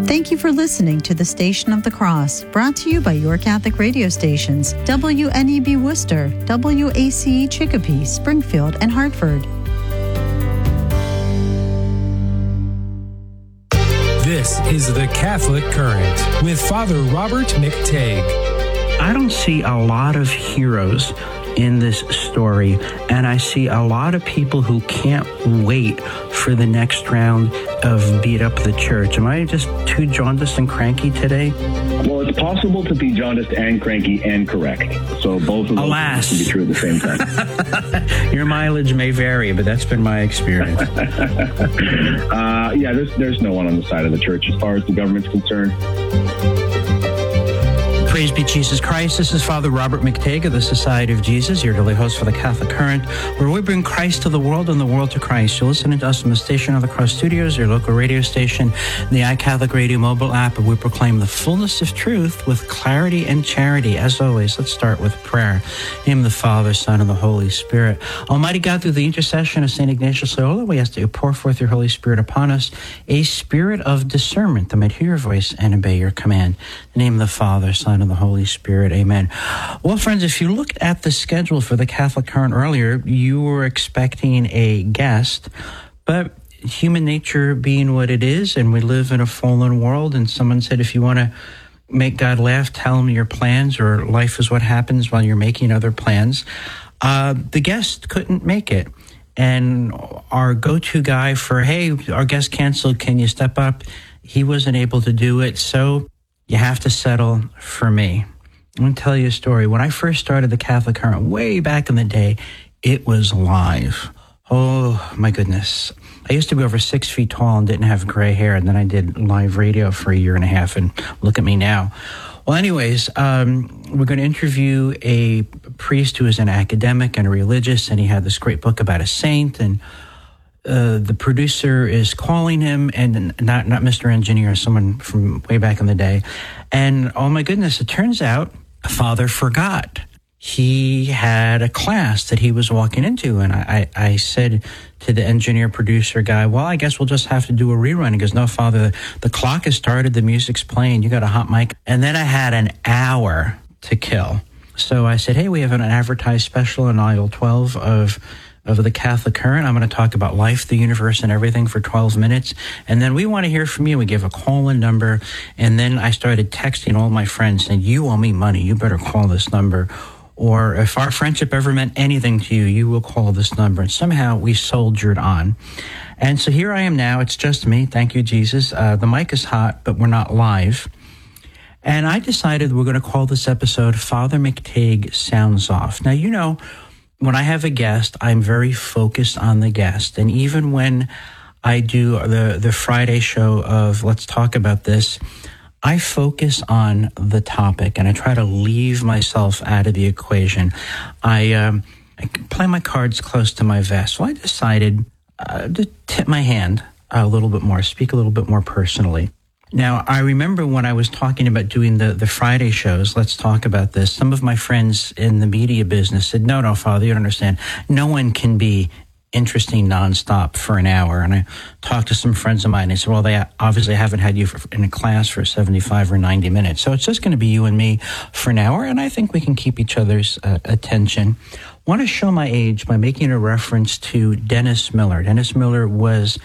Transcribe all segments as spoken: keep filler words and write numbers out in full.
Thank you for listening to the Station of the Cross, brought to you by your Catholic radio stations, W N E B Worcester, W A C E Chicopee, Springfield, and Hartford. This is The Catholic Current with Father Robert McTague. I don't see a lot of heroes in this story, and I see a lot of people who can't wait for the next round of Beat Up the Church. Am I just too jaundiced and cranky today? Well, it's possible to be jaundiced and cranky and correct. So both of those Alas. can be true at the same time. Your mileage may vary, but that's been my experience. uh, yeah, there's, there's no one on the side of the church as far as the government's concerned. Praise be Jesus Christ. This is Father Robert McTague of the Society of Jesus, your daily host for the Catholic Current, where we bring Christ to the world and the world to Christ. You're listening to us from the Station of the Cross Studios, your local radio station, the iCatholic Radio mobile app, where we proclaim the fullness of truth with clarity and charity. As always, let's start with prayer. In the name of the Father, Son, and the Holy Spirit. Almighty God, through the intercession of Saint Ignatius Loyola, we ask that you pour forth your Holy Spirit upon us, a spirit of discernment that might hear your voice and obey your command. In the name of the Father, Son, and the Holy Spirit. Amen. Well, friends, if you looked at the schedule for the Catholic Current earlier, you were expecting a guest, but human nature being what it is, and we live in a fallen world, and someone said, if you want to make God laugh, tell him your plans, or life is what happens while you're making other plans. Uh, the guest couldn't make it. And our go-to guy for, hey, our guest canceled, can you step up? He wasn't able to do it, so you have to settle for me. I'm going to tell you a story. When I first started the Catholic Current way back in the day, it was live. Oh, my goodness. I used to be over six feet tall and didn't have gray hair, and then I did live radio for a year and a half, and look at me now. Well, anyways, um, we're going to interview a priest who is an academic and a religious, and he had this great book about a saint, and Uh, the producer is calling him, and not not Mister Engineer, someone from way back in the day. And oh my goodness, it turns out Father forgot. He had a class that he was walking into, and I, I, I said to the engineer producer guy, well, I guess we'll just have to do a rerun. He goes, no, Father, the clock has started, the music's playing, you got a hot mic. And then I had an hour to kill. So I said, hey, we have an advertised special on aisle twelve of of the Catholic Current. I'm going to talk about life, the universe, and everything for twelve minutes. And then we want to hear from you. We give a call-in number. And then I started texting all my friends saying, you owe me money. You better call this number. Or if our friendship ever meant anything to you, you will call this number. And somehow we soldiered on. And so here I am now. It's just me. Thank you, Jesus. Uh, the mic is hot, but we're not live. And I decided we're going to call this episode Father McTague Sounds Off. Now, you know, when I have a guest, I'm very focused on the guest. And even when I do the, the Friday show of Let's Talk About This, I focus on the topic and I try to leave myself out of the equation. I, um, I play my cards close to my vest. So I decided uh, to tip my hand a little bit more, speak a little bit more personally. Now, I remember when I was talking about doing the, the Friday shows, Let's Talk About This, some of my friends in the media business said, no, no, Father, you don't understand. No one can be interesting nonstop for an hour. And I talked to some friends of mine, and they said, well, they obviously haven't had you for, in a class for seventy-five or ninety minutes. So it's just going to be you and me for an hour, and I think we can keep each other's uh, attention. I want to show my age by making a reference to Dennis Miller. Dennis Miller was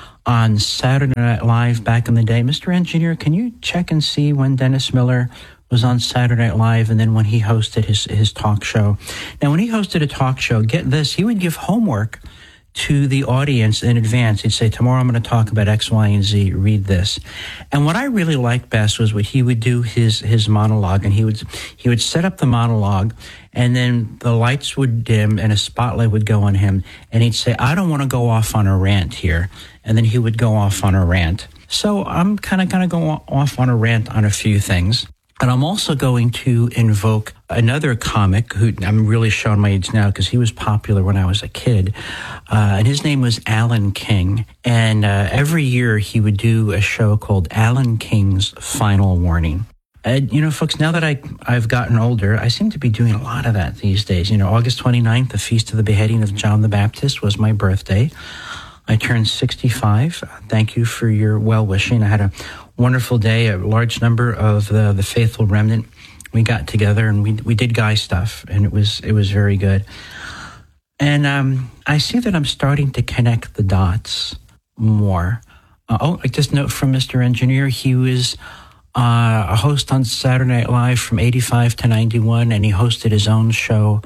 on Saturday Night Live back in the day. Mister Engineer, can you check and see when Dennis Miller was on Saturday Night Live and then when he hosted his, his talk show? Now, when he hosted a talk show, get this, he would give homework to the audience in advance. He'd say, tomorrow I'm going to talk about X, Y, and Z. Read this. And what I really liked best was what he would do his his monologue, and he would he would set up the monologue, and then the lights would dim and a spotlight would go on him, and he'd say, I don't want to go off on a rant here. And then he would go off on a rant. So I'm kind of going to go off on a rant on a few things. And I'm also going to invoke another comic who I'm really showing my age now because he was popular when I was a kid. Uh, and his name was Alan King. And uh, every year he would do a show called Alan King's Final Warning. And, you know, folks, now that I, I've gotten older, I seem to be doing a lot of that these days. You know, August twenty-ninth, the Feast of the Beheading of John the Baptist, was my birthday. I turned sixty-five. Thank you for your well-wishing. I had a wonderful day. A large number of the, the faithful remnant, we got together and we we did guy stuff, and it was it was very good. And um, I see that I'm starting to connect the dots more. Uh, oh, like this note from Mister Engineer. He was uh, a host on Saturday Night Live from eighty-five to ninety-one, and he hosted his own show,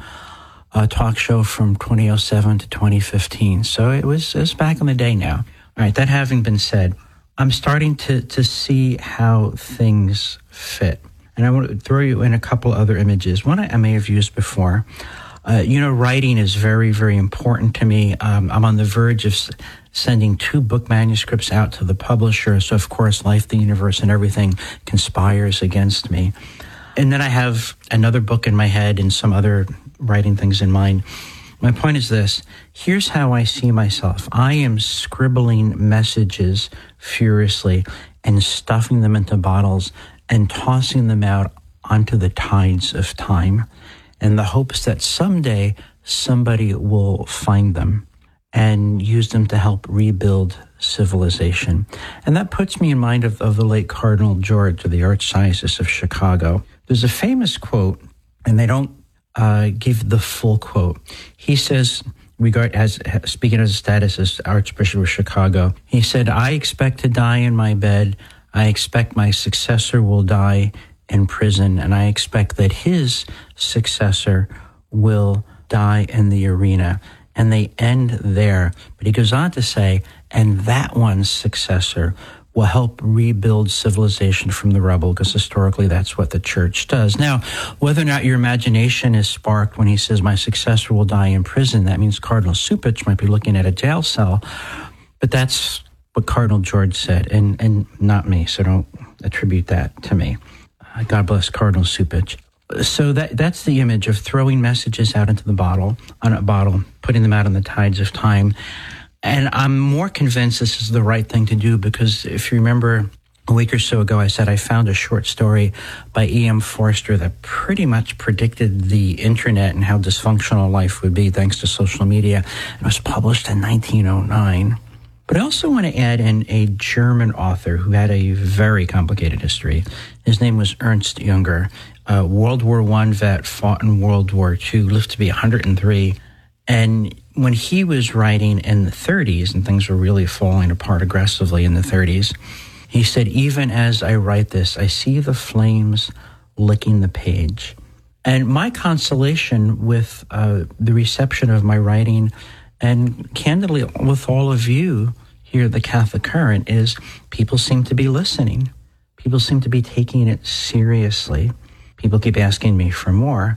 a talk show from twenty oh seven to twenty fifteen. So it was, it was back in the day now. All right, that having been said, I'm starting to, to see how things fit. And I want to throw you in a couple other images. One I may have used before. Uh, you know, writing is very, very important to me. Um, I'm on the verge of s- sending two book manuscripts out to the publisher. So, of course, life, the universe, and everything conspires against me. And then I have another book in my head and some other writing things in mind. My point is this. Here's how I see myself. I am scribbling messages furiously and stuffing them into bottles and tossing them out onto the tides of time, in the hopes that someday somebody will find them and use them to help rebuild civilization. And that puts me in mind of, of the late Cardinal George, the Archdiocese of Chicago. There's a famous quote, and they don't uh, give the full quote. He says, regard as speaking as a status as Archbishop of Chicago, he said, "I expect to die in my bed. I expect my successor will die in prison, and I expect that his successor will die in the arena." And they end there. But he goes on to say, and that one's successor will help rebuild civilization from the rubble, because historically that's what the church does. Now, whether or not your imagination is sparked when he says, my successor will die in prison, that means Cardinal Cupich might be looking at a jail cell. But that's what Cardinal George said, and, and not me, so don't attribute that to me. Uh, God bless Cardinal Cupich. So that that's the image of throwing messages out into the bottle, on a bottle, putting them out on the tides of time. And I'm more convinced this is the right thing to do, because if you remember a week or so ago, I said I found a short story by E M Forster that pretty much predicted the internet and how dysfunctional life would be thanks to social media. It was published in nineteen oh nine. But I also want to add in a German author who had a very complicated history. His name was Ernst Junger, a World War One vet, fought in World War Two, lived to be one hundred three. And when he was writing in the thirties, and things were really falling apart aggressively in the thirties, he said, even as I write this, I see the flames licking the page. And my consolation with uh, the reception of my writing, and candidly with all of you here at the Catholic Current, is people seem to be listening. People seem to be taking it seriously. People keep asking me for more.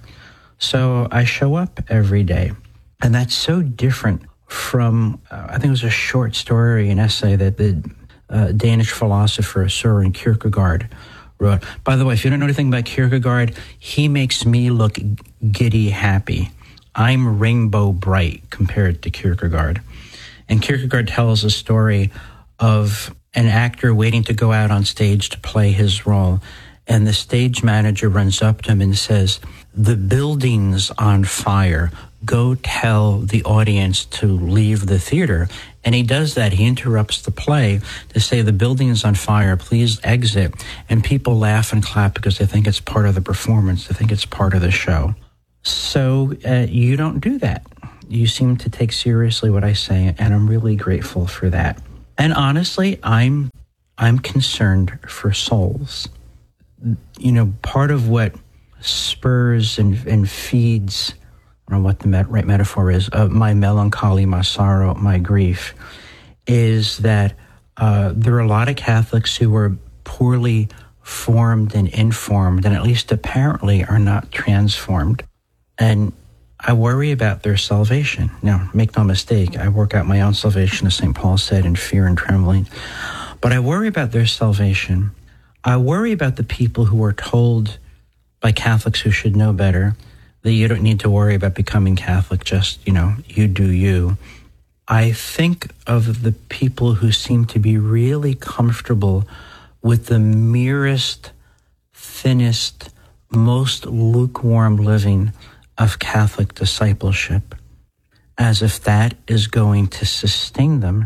So I show up every day. And that's so different from, uh, I think it was a short story, an essay that the uh, Danish philosopher Søren Kierkegaard wrote. By the way, if you don't know anything about Kierkegaard, he makes me look giddy happy. I'm rainbow bright compared to Kierkegaard. And Kierkegaard tells a story of an actor waiting to go out on stage to play his role. And the stage manager runs up to him and says, "The building's on fire. Go tell the audience to leave the theater." And he does that. He interrupts the play to say, "The building is on fire. Please exit." And people laugh and clap because they think it's part of the performance. They think it's part of the show. So uh, you don't do that. You seem to take seriously what I say, and I'm really grateful for that. And honestly, I'm I'm concerned for souls. You know, part of what spurs and, and feeds, I don't know what the met, right metaphor is, of my melancholy, my sorrow, my grief, is that uh, there are a lot of Catholics who are poorly formed and informed, and at least apparently are not transformed. And I worry about their salvation. Now, make no mistake, I work out my own salvation, as Saint Paul said, in fear and trembling. But I worry about their salvation. I worry about the people who are told by Catholics who should know better that you don't need to worry about becoming Catholic, just, you know, you do you. I think of the people who seem to be really comfortable with the merest, thinnest, most lukewarm living of Catholic discipleship, as if that is going to sustain them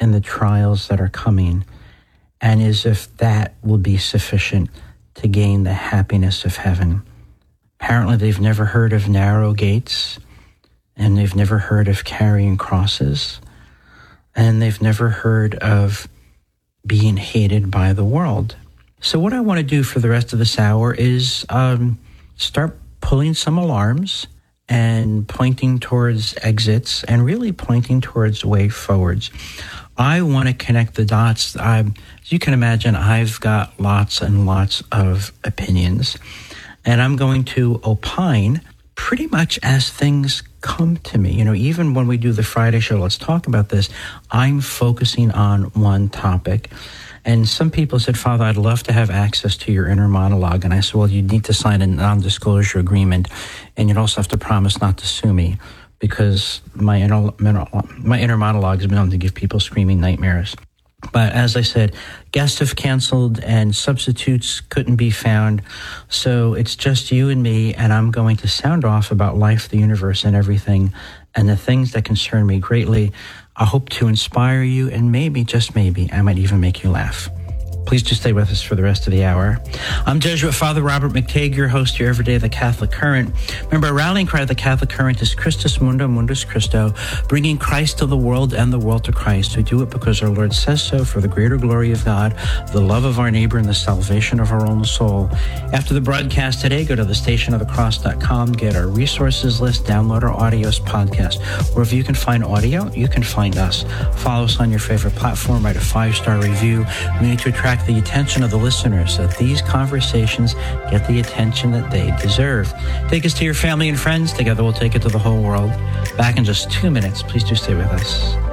in the trials that are coming, and as if that will be sufficient to gain the happiness of heaven. Apparently, they've never heard of narrow gates, and they've never heard of carrying crosses, and they've never heard of being hated by the world. So what I want to do for the rest of this hour is um, start pulling some alarms and pointing towards exits and really pointing towards way forwards. I want to connect the dots. I, as you can imagine, I've got lots and lots of opinions, and I'm going to opine pretty much as things come to me. You know, even when we do the Friday show, let's talk about this, I'm focusing on one topic. And some people said, Father, I'd love to have access to your inner monologue. And I said, well, you need to sign a non-disclosure agreement, and you'd also have to promise not to sue me, because my inner, my inner monologue has been known to give people screaming nightmares. But as I said, guests have canceled and substitutes couldn't be found. So it's just you and me, and I'm going to sound off about life, the universe, and everything, and the things that concern me greatly. I hope to inspire you, and maybe, just maybe, I might even make you laugh. Please just stay with us for the rest of the hour. I'm Jesuit Father Robert McTague, your host here every day of the Catholic Current. Remember, our rallying cry of the Catholic Current is Christus Mundo, Mundus Christo, bringing Christ to the world and the world to Christ. We do it because our Lord says so, for the greater glory of God, the love of our neighbor, and the salvation of our own soul. After the broadcast today, go to the station of the cross dot com, get our resources list, download our audios podcast. Wherever you can find audio, you can find us. Follow us on your favorite platform, write a five-star review. We need to attract the attention of the listeners so that these conversations get the attention that they deserve. Take us to your family and friends. Together we'll take it to the whole world. Back in just two minutes. Please do stay with us.